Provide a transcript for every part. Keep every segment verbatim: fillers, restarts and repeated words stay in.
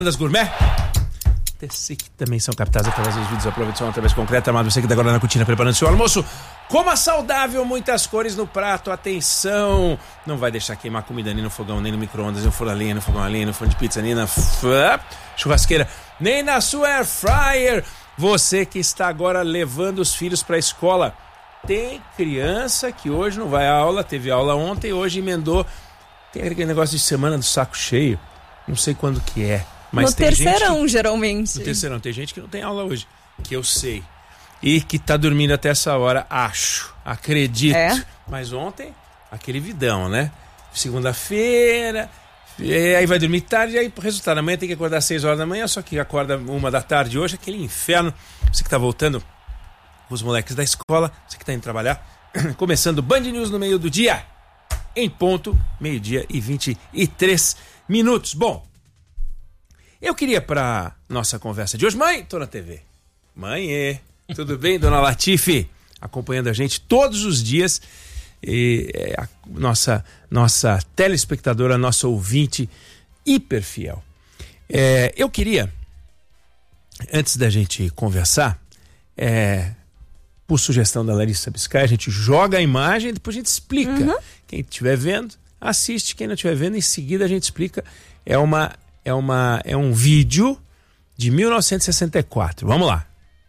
Das Gourmet, esse que também são captados através dos vídeos, aproveitação através concreta, amado você que está agora na cortina preparando seu almoço. Coma saudável, muitas cores no prato, atenção, não vai deixar queimar comida nem no fogão, nem no micro-ondas, nem no forno a lenha, no fogão a lenha, no forno de pizza, nem na churrasqueira, nem na sua air fryer. Você que está agora levando os filhos para a escola, tem criança que hoje não vai à aula, teve aula ontem, hoje emendou, tem aquele negócio de semana do saco cheio, não sei quando que é. Mas no terceirão, que, geralmente. No terceirão, tem gente que não tem aula hoje, que eu sei. E que tá dormindo até essa hora, acho, acredito. É? Mas ontem, aquele vidão, né? Segunda-feira, aí vai dormir tarde, aí resultado, amanhã tem que acordar às seis horas da manhã, só que acorda uma da tarde hoje, aquele inferno. Você que tá voltando, os moleques da escola, você que tá indo trabalhar, começando Band News no meio do dia, em ponto, meio-dia e vinte e três minutos. Bom, eu queria para nossa conversa de hoje, mãe, tô na T V. Mãe, é, tudo bem, dona Latife? Acompanhando a gente todos os dias. E, é, a nossa, nossa telespectadora, nossa ouvinte hiper fiel. É, eu queria, antes da gente conversar, é, por sugestão da Larissa Biscay, a gente joga a imagem e depois a gente explica. Uhum. Quem estiver vendo, assiste. Quem não estiver vendo, em seguida a gente explica. É uma... É, uma, é um vídeo de mil novecentos e sessenta e quatro. Vamos lá.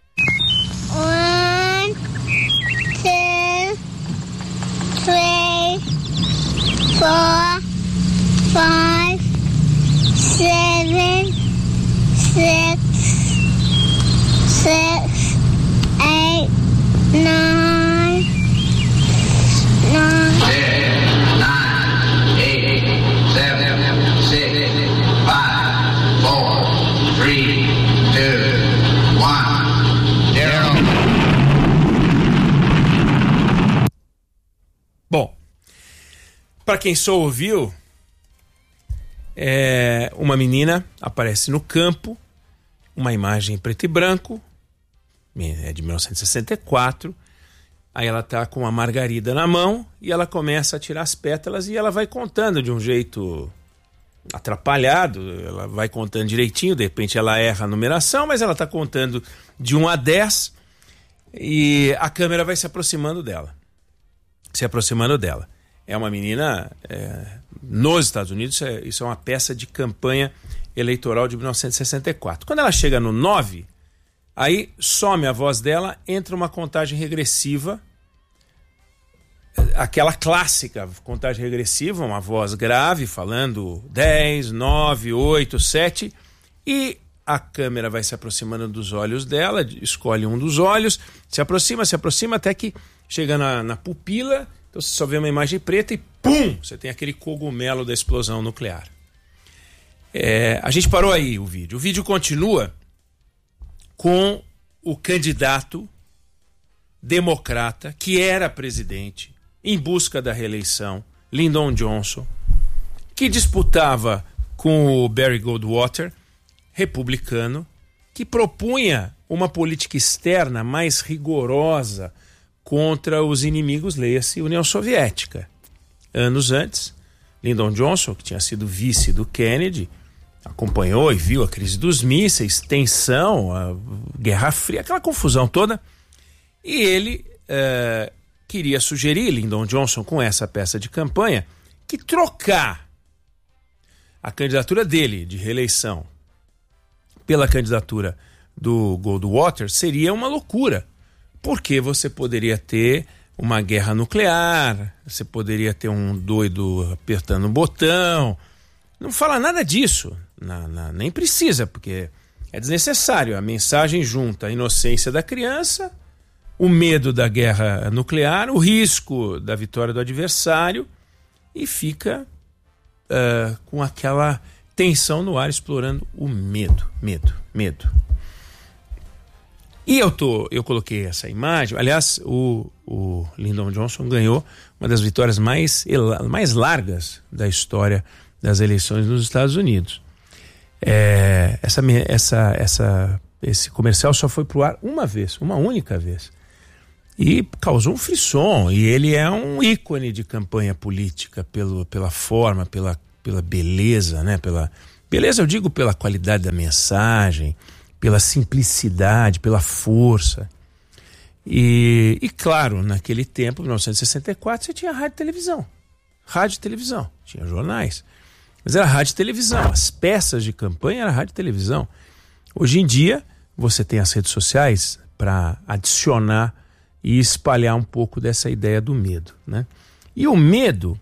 One, two, three, four, five, seven, six, six, eight, nine, nine. Ten, nine, eight, seven, six. Three, two, one, zero. Bom, para quem só ouviu, é, uma menina aparece no campo, uma imagem em preto e branco, é de mil novecentos e sessenta e quatro, aí ela tá com uma margarida na mão e ela começa a tirar as pétalas e ela vai contando de um jeito atrapalhado, ela vai contando direitinho, de repente ela erra a numeração, mas ela está contando de um a dez e a câmera vai se aproximando dela. Se aproximando dela. É uma menina, é, nos Estados Unidos, isso é, isso é uma peça de campanha eleitoral de mil novecentos e sessenta e quatro. Quando ela chega no nove, aí some a voz dela, entra uma contagem regressiva, aquela clássica contagem regressiva, uma voz grave falando dez, nove, oito, sete, e a câmera vai se aproximando dos olhos dela, escolhe um dos olhos, se aproxima, se aproxima até que chega na, na pupila, então você só vê uma imagem preta e pum, você tem aquele cogumelo da explosão nuclear. É, a gente parou aí o vídeo. O vídeo continua com o candidato democrata que era presidente em busca da reeleição, Lyndon Johnson, que disputava com o Barry Goldwater, republicano, que propunha uma política externa mais rigorosa contra os inimigos, leia-se, União Soviética. Anos antes, Lyndon Johnson, que tinha sido vice do Kennedy, acompanhou e viu a crise dos mísseis, tensão, a Guerra Fria, aquela confusão toda, e ele... Uh, queria sugerir, Lyndon Johnson, com essa peça de campanha, que trocar a candidatura dele de reeleição pela candidatura do Goldwater seria uma loucura, porque você poderia ter uma guerra nuclear, você poderia ter um doido apertando um botão, não fala nada disso, na, na, nem precisa, porque é desnecessário, a mensagem junta a inocência da criança, o medo da guerra nuclear, o risco da vitória do adversário e fica uh, com aquela tensão no ar explorando o medo, medo, medo. E eu, tô, eu coloquei essa imagem, aliás, o, o Lyndon Johnson ganhou uma das vitórias mais, mais largas da história das eleições nos Estados Unidos. É, essa, essa, essa, esse comercial só foi pro ar uma vez, uma única vez. E causou um frisson, e ele é um ícone de campanha política pelo, pela forma, pela, pela beleza, né? pela, Beleza, eu digo pela qualidade da mensagem, pela simplicidade, pela força. E, e claro, naquele tempo, mil novecentos e sessenta e quatro, você tinha rádio e televisão. Rádio e televisão, tinha jornais. Mas era rádio e televisão, as peças de campanha era rádio e televisão. Hoje em dia, você tem as redes sociais para adicionar e espalhar um pouco dessa ideia do medo, né? E o medo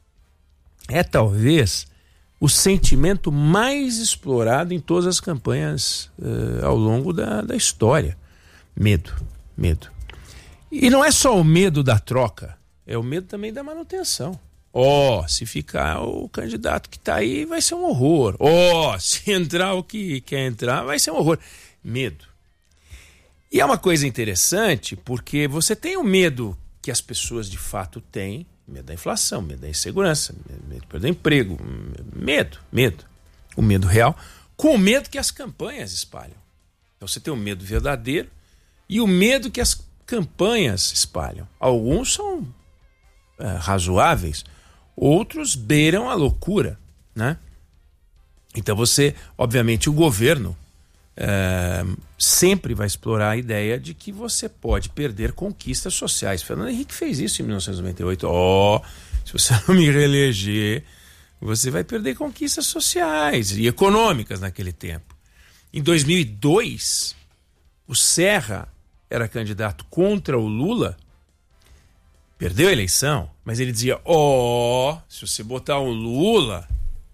é talvez o sentimento mais explorado em todas as campanhas uh, ao longo da, da história. Medo, medo. E não é só o medo da troca, é o medo também da manutenção. Ó, oh, se ficar o candidato que está aí, vai ser um horror. Ó, oh, se entrar o que quer entrar, vai ser um horror. Medo. E é uma coisa interessante, porque você tem o medo que as pessoas de fato têm, medo da inflação, medo da insegurança, medo de perder emprego, medo, medo. O medo real, com o medo que as campanhas espalham. Então você tem o medo verdadeiro e o medo que as campanhas espalham. Alguns são é, razoáveis, outros beiram a loucura, né? Então você, obviamente, o governo é, sempre vai explorar a ideia de que você pode perder conquistas sociais. Fernando Henrique fez isso em mil novecentos e noventa e oito. Ó, oh, se você não me reeleger, você vai perder conquistas sociais e econômicas naquele tempo. Em dois mil e dois, o Serra era candidato contra o Lula, perdeu a eleição, mas ele dizia, ó, oh, se você botar o Lula,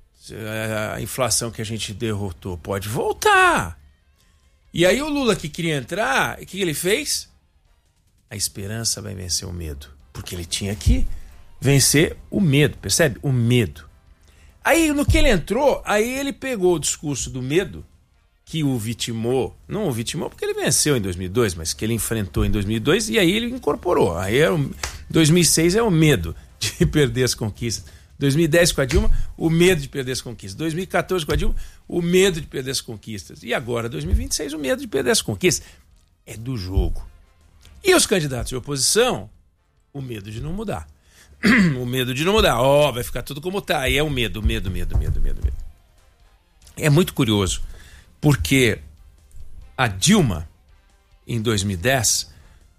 a inflação que a gente derrotou pode voltar. E aí o Lula que queria entrar, o que ele fez? A esperança vai vencer o medo, porque ele tinha que vencer o medo, percebe? O medo. Aí no que ele entrou, aí ele pegou o discurso do medo, que o vitimou, não o vitimou porque ele venceu em dois mil e dois, mas que ele enfrentou em dois mil e dois e aí ele incorporou. Aí era o, dois mil e seis é o medo de perder as conquistas. dois mil e dez com a Dilma, o medo de perder as conquistas. dois mil e quatorze com a Dilma, o medo de perder as conquistas. E agora, dois mil e vinte e seis, o medo de perder as conquistas. É do jogo. E os candidatos de oposição, o medo de não mudar. O medo de não mudar. Ó, oh, vai ficar tudo como tá. Aí é o medo, medo, medo, medo, medo, medo. É muito curioso. Porque a Dilma, em dois mil e dez,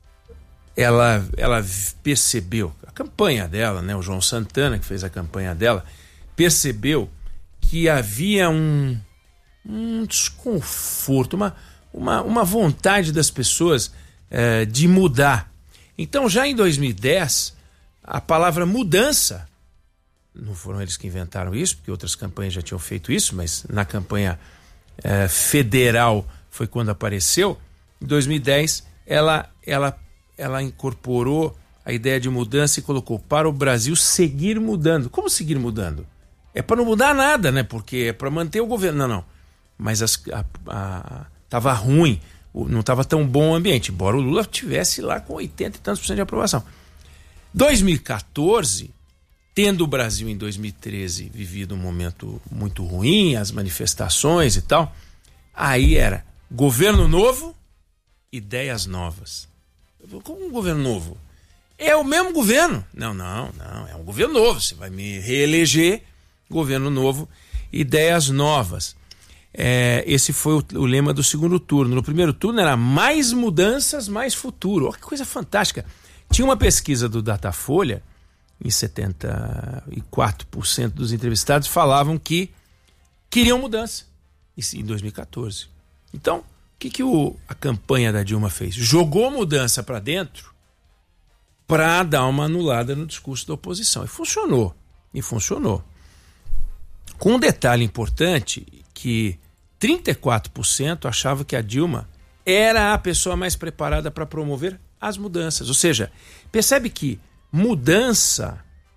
ela, ela percebeu, a campanha dela, né, o João Santana, que fez a campanha dela, percebeu que havia um, um desconforto, uma, uma, uma vontade das pessoas eh, de mudar. Então, já em dois mil e dez, a palavra mudança, não foram eles que inventaram isso, porque outras campanhas já tinham feito isso, mas na campanha Uh, federal foi quando apareceu. Em dois mil e dez ela, ela, ela incorporou a ideia de mudança e colocou para o Brasil seguir mudando. Como seguir mudando? É para não mudar nada, né? Porque é para manter o governo. Não, não. Mas as, a, a, tava ruim, não estava tão bom o ambiente, embora o Lula tivesse lá com oitenta e tantos por cento de aprovação. dois mil e quatorze, tendo o Brasil em dois mil e treze vivido um momento muito ruim, as manifestações e tal, aí era governo novo, ideias novas. Como um governo novo? É o mesmo governo. Não, não, não, é um governo novo, você vai me reeleger, governo novo, ideias novas. É, esse foi o, o lema do segundo turno. No primeiro turno era mais mudanças, mais futuro. Olha que coisa fantástica. Tinha uma pesquisa do Datafolha, em setenta e quatro por cento dos entrevistados falavam que queriam mudança, isso em dois mil e quatorze. Então, o que, que o, a campanha da Dilma fez? Jogou mudança para dentro para dar uma anulada no discurso da oposição. E funcionou, e funcionou. Com um detalhe importante, que trinta e quatro por cento achava que a Dilma era a pessoa mais preparada para promover as mudanças. Ou seja, percebe que mudança,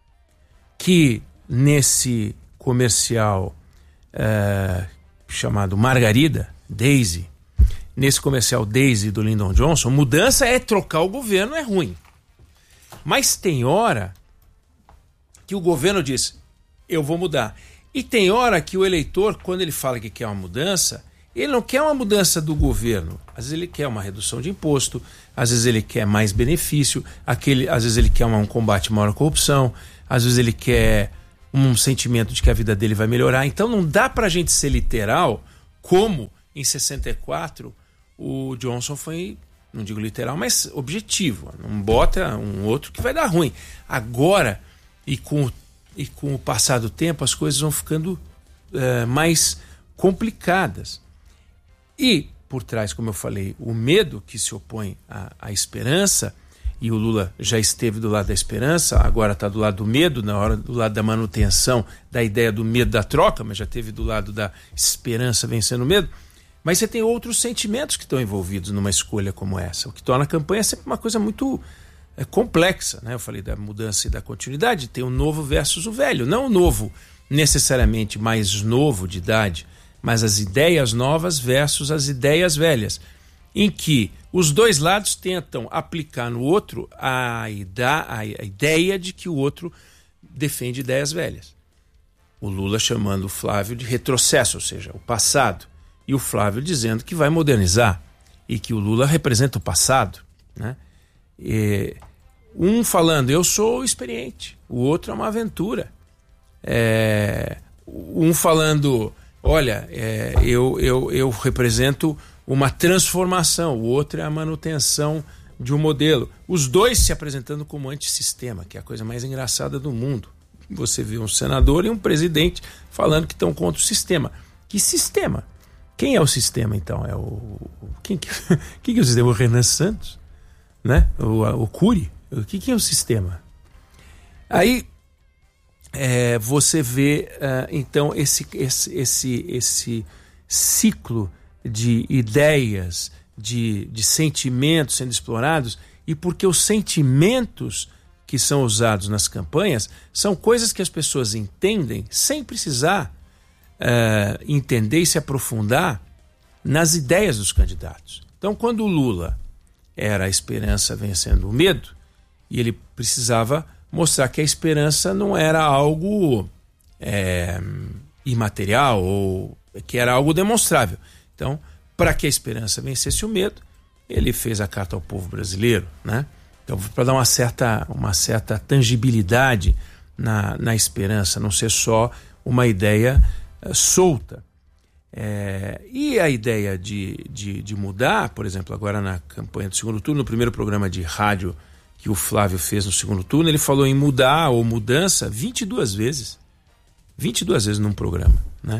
que nesse comercial é, chamado Margarida, Daisy, nesse comercial Daisy do Lyndon Johnson, mudança é trocar o governo, é ruim. Mas tem hora que o governo diz, eu vou mudar. E tem hora que o eleitor, quando ele fala que quer uma mudança, ele não quer uma mudança do governo. Às vezes ele quer uma redução de imposto, às vezes ele quer mais benefício, aquele, às vezes ele quer uma, um combate maior à corrupção, às vezes ele quer um sentimento de que a vida dele vai melhorar. Então não dá pra gente ser literal como em sessenta e quatro o Johnson foi, não digo literal, mas objetivo. Não bota um outro que vai dar ruim. Agora, e com, e com o passar do tempo, as coisas vão ficando uh, mais complicadas. E, por trás, como eu falei, o medo que se opõe à, à esperança, e o Lula já esteve do lado da esperança, agora está do lado do medo, na hora do lado da manutenção da ideia do medo da troca, mas já esteve do lado da esperança vencendo o medo. Mas você tem outros sentimentos que estão envolvidos numa escolha como essa, o que torna a campanha sempre uma coisa muito é, complexa, né? Eu falei da mudança e da continuidade, tem o novo versus o velho, não o novo necessariamente mais novo de idade, mas as ideias novas versus as ideias velhas, em que os dois lados tentam aplicar no outro a, ida, a ideia de que o outro defende ideias velhas. O Lula chamando o Flávio de retrocesso, ou seja, o passado, e o Flávio dizendo que vai modernizar e que o Lula representa o passado, né? E um falando, eu sou experiente, o outro é uma aventura. É, um falando, olha, é, eu, eu, eu represento uma transformação, o outro é a manutenção de um modelo. Os dois se apresentando como antissistema, que é a coisa mais engraçada do mundo. Você vê um senador e um presidente falando que estão contra o sistema. Que sistema? Quem é o sistema, então? É o quem que, quem que é o sistema? O Renan Santos? Né? O, o Cury? O que, que é o sistema? Aí é, você vê, uh, então, esse, esse, esse, esse ciclo de ideias, de, de sentimentos sendo explorados, e porque os sentimentos que são usados nas campanhas são coisas que as pessoas entendem sem precisar uh, entender e se aprofundar nas ideias dos candidatos. Então, quando o Lula era a esperança vencendo o medo, e ele precisava mostrar que a esperança não era algo é, imaterial, ou que era algo demonstrável. Então, para que a esperança vencesse o medo, ele fez a Carta ao Povo Brasileiro, né? Então, para dar uma certa, uma certa tangibilidade na, na esperança, não ser só uma ideia uh, solta. É, e a ideia de, de, de mudar, por exemplo, agora na campanha do segundo turno, no primeiro programa de rádio que o Flávio fez no segundo turno, ele falou em mudar ou mudança vinte e duas vezes. vinte e duas vezes num programa, né?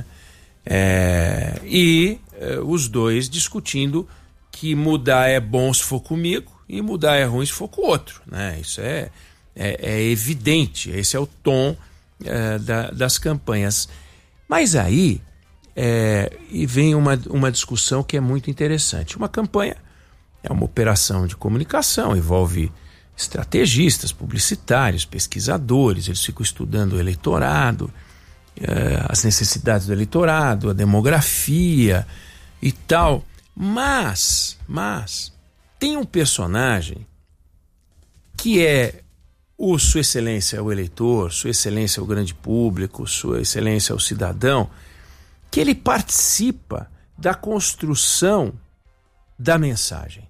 É, e é, os dois discutindo que mudar é bom se for comigo e mudar é ruim se for com o outro, né? Isso é, é, é evidente, esse é o tom é, da, das campanhas. Mas aí é, e vem uma, uma discussão que é muito interessante. Uma campanha é uma operação de comunicação, envolve estrategistas, publicitários, pesquisadores, eles ficam estudando o eleitorado, as necessidades do eleitorado, a demografia e tal. Mas, mas, tem um personagem que é o Sua Excelência o eleitor, Sua Excelência o grande público, Sua Excelência o cidadão, que ele participa da construção da mensagem.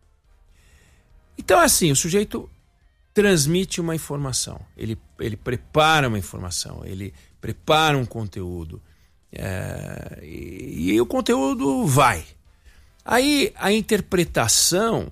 Então, assim, o sujeito transmite uma informação, ele, ele prepara uma informação, ele prepara um conteúdo, é, e, e o conteúdo vai. Aí a interpretação,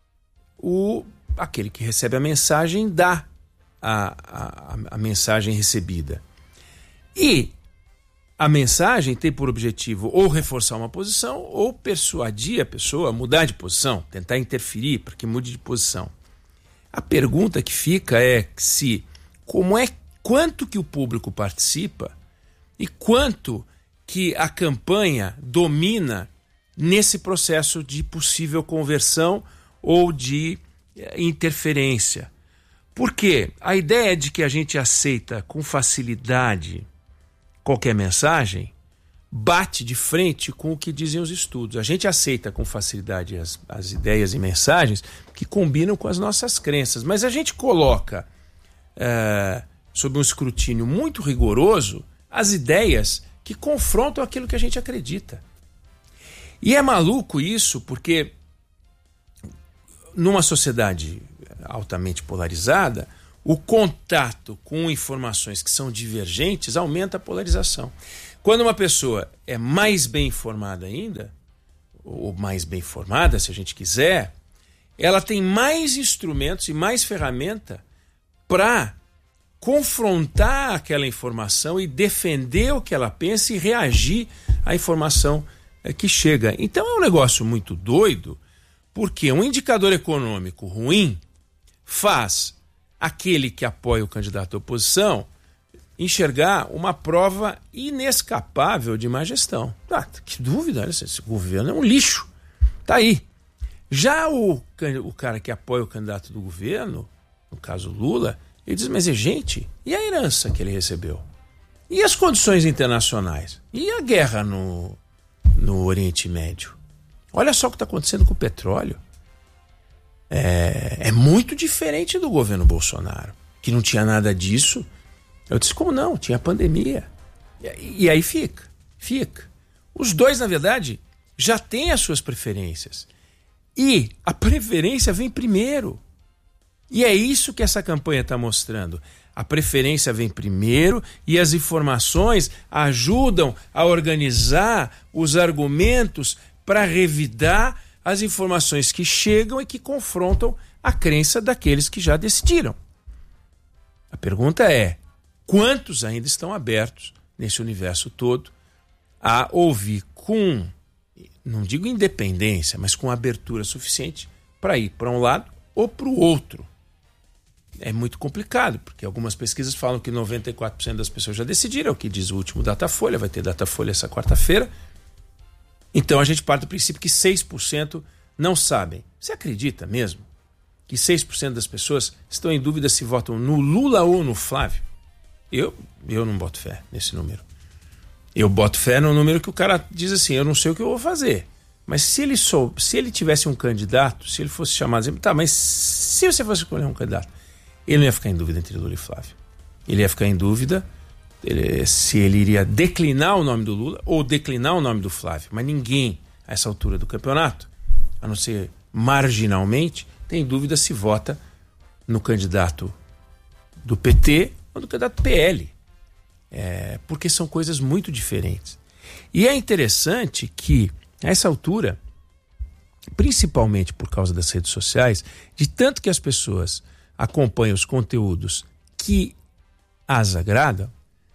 o, aquele que recebe a mensagem dá a, a, a mensagem recebida. E a mensagem tem por objetivo ou reforçar uma posição ou persuadir a pessoa a mudar de posição, tentar interferir para que mude de posição. A pergunta que fica é se, como é, quanto que o público participa e quanto que a campanha domina nesse processo de possível conversão ou de interferência. Porque a ideia de que a gente aceita com facilidade qualquer mensagem bate de frente com o que dizem os estudos. A gente aceita com facilidade as, as ideias e mensagens que combinam com as nossas crenças, mas a gente coloca é, sob um escrutínio muito rigoroso as ideias que confrontam aquilo que a gente acredita. E é maluco isso, porque numa sociedade altamente polarizada, o contato com informações que são divergentes aumenta a polarização. Quando uma pessoa é mais bem informada ainda, ou mais bem formada, se a gente quiser, ela tem mais instrumentos e mais ferramenta para confrontar aquela informação e defender o que ela pensa e reagir à informação que chega. Então é um negócio muito doido, porque um indicador econômico ruim faz aquele que apoia o candidato à oposição enxergar uma prova inescapável de má gestão. Ah, que dúvida, esse, esse governo é um lixo. Tá aí. Já o, o cara que apoia o candidato do governo, no caso Lula, ele diz, mas é gente, e a herança que ele recebeu? E as condições internacionais? E a guerra no, no Oriente Médio? Olha só o que está acontecendo com o petróleo. É, é muito diferente do governo Bolsonaro, que não tinha nada disso. Eu disse, como não? Tinha pandemia. E, e aí fica, fica. Os dois, na verdade, já têm as suas preferências. E a preferência vem primeiro. E é isso que essa campanha está mostrando. A preferência vem primeiro e as informações ajudam a organizar os argumentos para revidar as informações que chegam e que confrontam a crença daqueles que já decidiram. A pergunta é, quantos ainda estão abertos nesse universo todo a ouvir com, não digo independência, mas com abertura suficiente para ir para um lado ou para o outro? É muito complicado, porque algumas pesquisas falam que noventa e quatro por cento das pessoas já decidiram, é o que diz o último Datafolha, vai ter Datafolha essa quarta-feira. Então a gente parte do princípio que seis por cento não sabem. Você acredita mesmo que seis por cento das pessoas estão em dúvida se votam no Lula ou no Flávio? Eu, eu não boto fé nesse número. Eu boto fé no número que o cara diz assim, eu não sei o que eu vou fazer. Mas se ele, sou, se ele tivesse um candidato, se ele fosse chamado, dizer, tá, mas se você fosse escolher um candidato, ele não ia ficar em dúvida entre Lula e Flávio. Ele ia ficar em dúvida ele, se ele iria declinar o nome do Lula ou declinar o nome do Flávio. Mas ninguém, a essa altura do campeonato, a não ser marginalmente, tem dúvida se vota no candidato do P T ou no candidato do P L. É, porque são coisas muito diferentes. E é interessante que, a essa altura, principalmente por causa das redes sociais, de tanto que as pessoas acompanham os conteúdos que as agradam,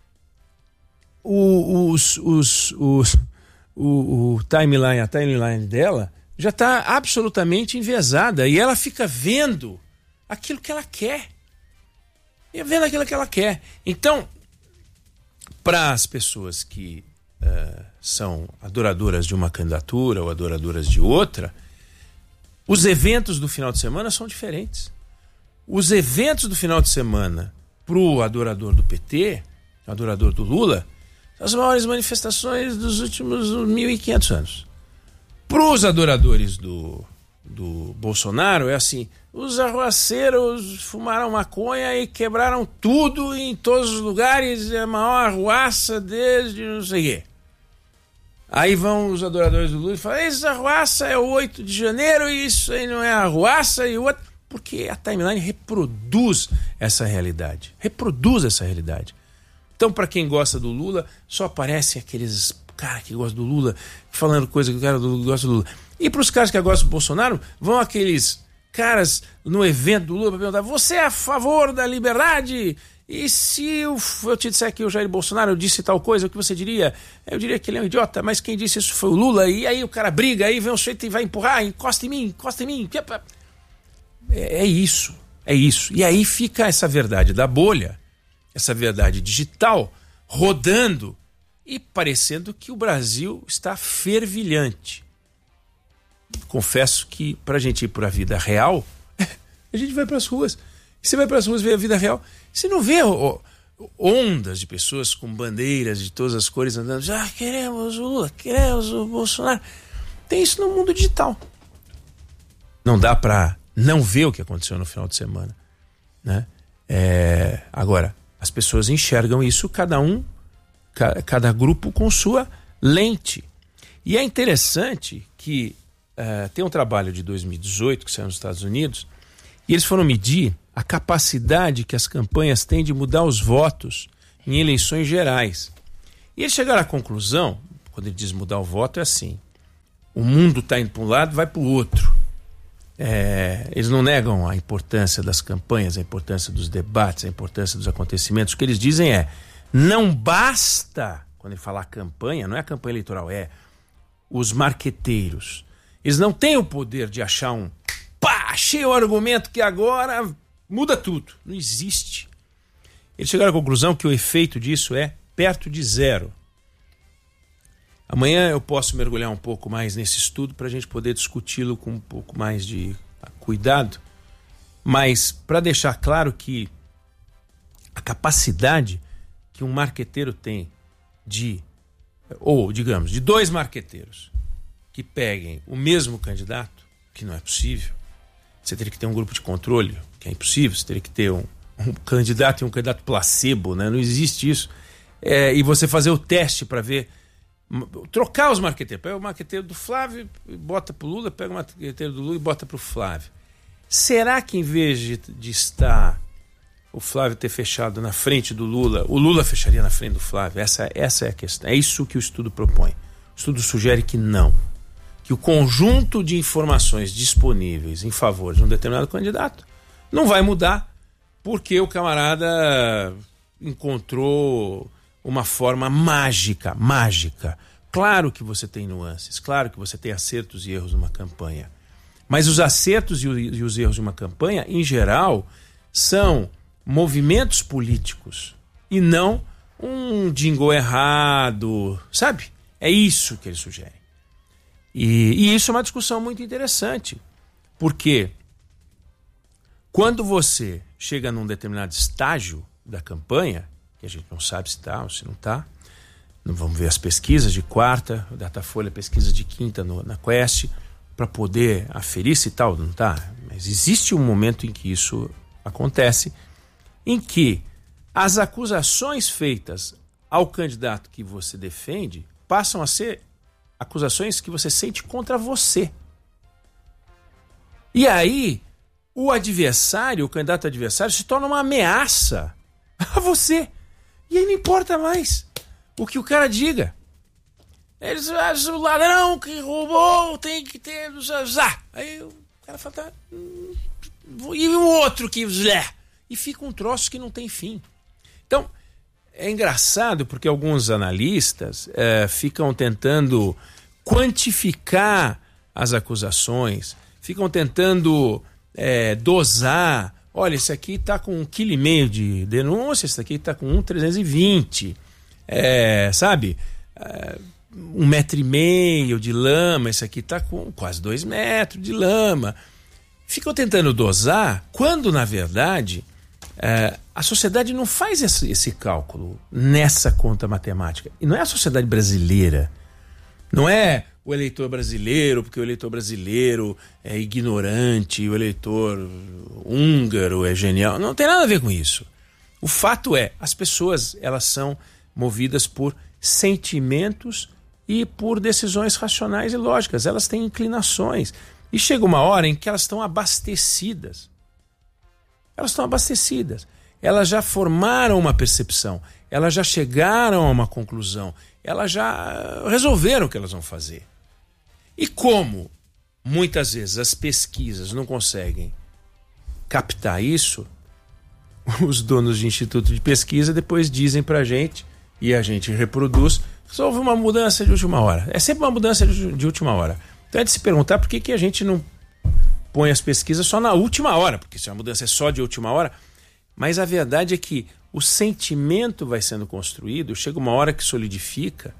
o, os, os, os, o, o timeline, a timeline dela já está absolutamente enviesada e ela fica vendo aquilo que ela quer. E vendo aquilo que ela quer. Então, para as pessoas que uh, são adoradoras de uma candidatura ou adoradoras de outra, os eventos do final de semana são diferentes. Os eventos do final de semana para o adorador do P T, adorador do Lula, são as maiores manifestações dos últimos mil e quinhentos anos. Para os adoradores do, do Bolsonaro, é assim, os arruaceiros fumaram maconha e quebraram tudo em todos os lugares, é a maior arruaça desde não sei o quê. Aí vão os adoradores do Lula e falam, essa arruaça é o oito de janeiro e isso aí não é arruaça e o outro... Porque a timeline reproduz essa realidade. Reproduz essa realidade. Então, para quem gosta do Lula, só aparecem aqueles caras que gostam do Lula, falando coisa que o cara do Lula gosta do Lula. E para os caras que gostam do Bolsonaro, vão aqueles caras no evento do Lula para perguntar, você é a favor da liberdade? E se eu, eu te disser que o Jair Bolsonaro disse tal coisa, o que você diria? Eu diria que ele é um idiota, mas quem disse isso foi o Lula. E aí o cara briga, aí vem um sujeito e vai empurrar, encosta em mim, encosta em mim. É isso, é isso. E aí fica essa verdade da bolha, essa verdade digital, rodando e parecendo que o Brasil está fervilhante. Confesso que para a gente ir para a vida real, a gente vai para as ruas. E você vai para as ruas ver a vida real, você não vê ó, ondas de pessoas com bandeiras de todas as cores andando, já ah, queremos o Lula, queremos o Bolsonaro. Tem isso no mundo digital. Não dá para não ver o que aconteceu no final de semana, né? É, agora, as pessoas enxergam isso, cada um, ca, cada grupo com sua lente. E é interessante que uh, tem um trabalho de dois mil e dezoito que saiu nos Estados Unidos e eles foram medir a capacidade que as campanhas têm de mudar os votos em eleições gerais. E eles chegaram à conclusão, quando ele diz mudar o voto, é assim: o mundo está indo para um lado, vai para o outro. É, eles não negam a importância das campanhas, a importância dos debates, a importância dos acontecimentos. O que eles dizem é, não basta, quando ele falar campanha, não é a campanha eleitoral, é os marqueteiros. Eles não têm o poder de achar um, pá, achei o argumento que agora muda tudo. Não existe. Eles chegaram à conclusão que o efeito disso é perto de zero. Amanhã eu posso mergulhar um pouco mais nesse estudo para a gente poder discuti-lo com um pouco mais de cuidado, mas para deixar claro que a capacidade que um marqueteiro tem de, ou digamos, de dois marqueteiros que peguem o mesmo candidato, que não é possível, você teria que ter um grupo de controle, que é impossível, você teria que ter um, um candidato e um candidato placebo, né? Não existe isso, é, e você fazer o teste para ver, trocar os marqueteiros, pega o marqueteiro do Flávio e bota pro Lula, pega o marqueteiro do Lula e bota pro Flávio. Será que em vez de, de estar o Flávio ter fechado na frente do Lula, o Lula fecharia na frente do Flávio? Essa, essa é a questão. É isso que o estudo propõe. O estudo sugere que não. Que o conjunto de informações disponíveis em favor de um determinado candidato não vai mudar porque o camarada encontrou uma forma mágica, mágica. Claro que você tem nuances, claro que você tem acertos e erros numa campanha. Mas os acertos e, o, e os erros de uma campanha, em geral, são movimentos políticos e não um jingle errado, sabe? É isso que eles sugerem. E, e isso é uma discussão muito interessante, porque quando você chega num determinado estágio da campanha, que a gente não sabe se está ou se não está, vamos ver as pesquisas de quarta, o Datafolha, pesquisa de quinta no, na Quest, para poder aferir se está ou não está. Mas existe um momento em que isso acontece, em que as acusações feitas ao candidato que você defende passam a ser acusações que você sente contra você. E aí, o adversário, o candidato adversário, se torna uma ameaça a você. E aí não importa mais o que o cara diga. Eles acham o ladrão que roubou tem que ter... Aí o cara fala... Tá, e o outro que... E fica um troço que não tem fim. Então, é engraçado porque alguns analistas é, ficam tentando quantificar as acusações, ficam tentando é, dosar. Olha, esse aqui está com um quilo e meio de denúncia, esse aqui está com um trezentos e vinte, é, sabe? É, um metro e meio de lama, esse aqui está com quase dois metros de lama. Ficam tentando dosar, quando na verdade é, a sociedade não faz esse, esse cálculo nessa conta matemática. E não é a sociedade brasileira, não é o eleitor brasileiro, porque o eleitor brasileiro é ignorante, o eleitor húngaro é genial. Não tem nada a ver com isso. O fato é, as pessoas elas são movidas por sentimentos e por decisões racionais e lógicas. Elas têm inclinações. E chega uma hora em que elas estão abastecidas. Elas estão abastecidas. Elas já formaram uma percepção. Elas já chegaram a uma conclusão. Elas já resolveram o que elas vão fazer. E como muitas vezes as pesquisas não conseguem captar isso, os donos de instituto de pesquisa depois dizem pra gente, e a gente reproduz, que houve uma mudança de última hora. É sempre uma mudança de, de última hora. Então é de se perguntar por que, que a gente não põe as pesquisas só na última hora, porque se a mudança é só de última hora. Mas a verdade é que o sentimento vai sendo construído, chega uma hora que solidifica,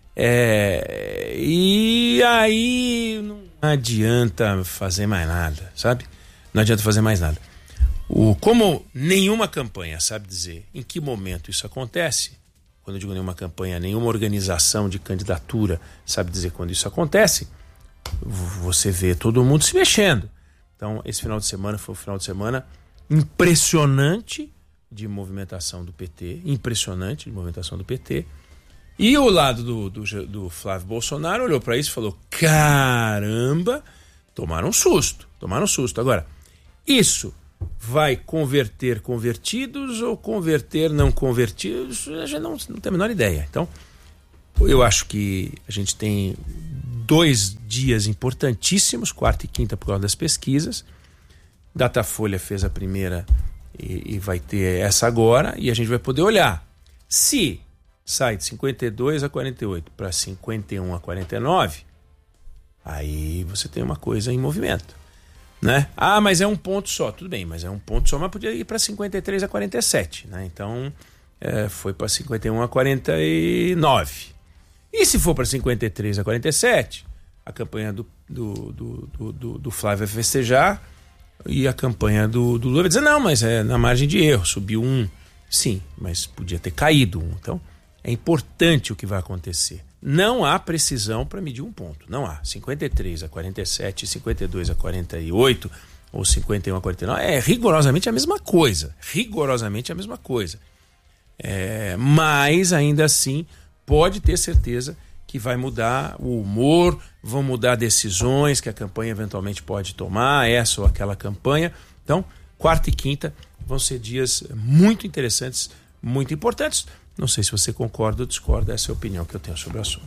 é, e aí não adianta fazer mais nada, sabe? Não adianta fazer mais nada. O, como nenhuma campanha sabe dizer em que momento isso acontece, quando eu digo nenhuma campanha, nenhuma organização de candidatura sabe dizer quando isso acontece, você vê todo mundo se mexendo. Então, esse final de semana foi um final de semana impressionante de movimentação do P T, impressionante de movimentação do P T. E o lado do, do, do Flávio Bolsonaro olhou para isso e falou: caramba, tomaram um susto, tomaram um susto. Agora, isso vai converter convertidos ou converter não convertidos, a gente não, não tem a menor ideia. Então, eu acho que a gente tem dois dias importantíssimos, quarta e quinta, por causa das pesquisas. Datafolha fez a primeira e, e vai ter essa agora, e a gente vai poder olhar. Se sai de cinquenta e dois a quarenta e oito para cinquenta e um a quarenta e nove, aí você tem uma coisa em movimento. Né? Ah, mas é um ponto só. Tudo bem, mas é um ponto só, mas podia ir para cinquenta e três a quarenta e sete, né? Então é, foi para cinquenta e um a quarenta e nove. E se for para cinquenta e três a quarenta e sete, a campanha do, do, do, do, do, do Flávio vai festejar, e a campanha do, do Lula vai dizer, não, mas é na margem de erro, subiu um. Sim, mas podia ter caído um. Então é importante o que vai acontecer. Não há precisão para medir um ponto. Não há. cinquenta e três a quarenta e sete, cinquenta e dois a quarenta e oito ou cinquenta e um a quarenta e nove é rigorosamente a mesma coisa. Rigorosamente a mesma coisa. É, mas, ainda assim, pode ter certeza que vai mudar o humor, vão mudar decisões que a campanha eventualmente pode tomar, essa ou aquela campanha. Então, quarta e quinta vão ser dias muito interessantes, muito importantes. Não sei se você concorda ou discorda, essa é a opinião que eu tenho sobre o assunto.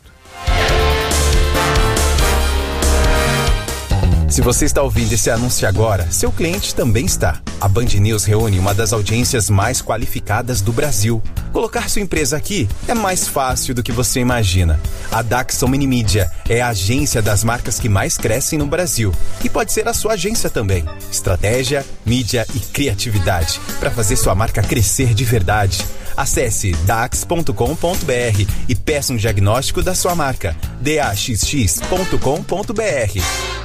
Se você está ouvindo esse anúncio agora, seu cliente também está. A Band News reúne uma das audiências mais qualificadas do Brasil. Colocar sua empresa aqui é mais fácil do que você imagina. A Daxon Minimídia é a agência das marcas que mais crescem no Brasil. E pode ser a sua agência também. Estratégia, mídia e criatividade para fazer sua marca crescer de verdade. Acesse dax ponto com ponto b r e peça um diagnóstico da sua marca. d a x x ponto com ponto b r.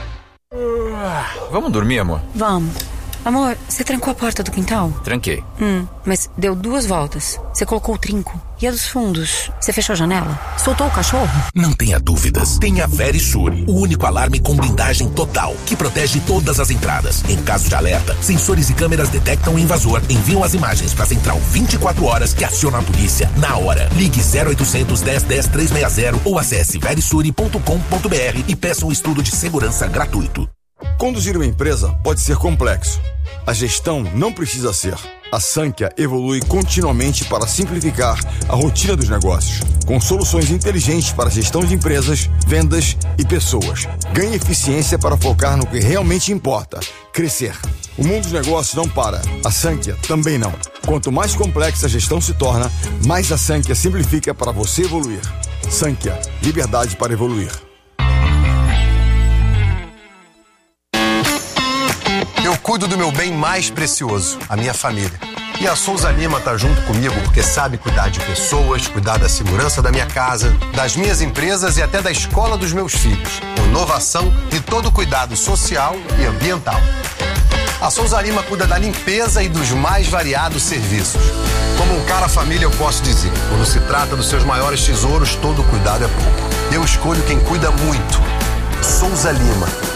Vamos dormir, amor? Vamos. Amor, você trancou a porta do quintal? Tranquei. Hum, mas deu duas voltas. Você colocou o trinco. E a dos fundos? Você fechou a janela? Soltou o cachorro? Não tenha dúvidas. Tem a Verisure, o único alarme com blindagem total, que protege todas as entradas. Em caso de alerta, sensores e câmeras detectam o invasor, enviam as imagens para a central vinte e quatro horas, que aciona a polícia na hora. Ligue zero oitocentos, dez, dez, trezentos e sessenta ou acesse verisure ponto com ponto b r e peça um estudo de segurança gratuito. Conduzir uma empresa pode ser complexo. A gestão não precisa ser. A Sankhya evolui continuamente para simplificar a rotina dos negócios, com soluções inteligentes para gestão de empresas, vendas e pessoas. Ganhe eficiência para focar no que realmente importa: crescer. O mundo dos negócios não para. A Sankhya também não. Quanto mais complexa a gestão se torna, mais a Sankhya simplifica para você evoluir. Sankhya, liberdade para evoluir. Eu cuido do meu bem mais precioso, a minha família. E a Souza Lima tá junto comigo porque sabe cuidar de pessoas, cuidar da segurança da minha casa, das minhas empresas e até da escola dos meus filhos. Com inovação e todo cuidado social e ambiental. A Souza Lima cuida da limpeza e dos mais variados serviços. Como um cara família, eu posso dizer, quando se trata dos seus maiores tesouros, todo cuidado é pouco. Eu escolho quem cuida muito. Souza Lima.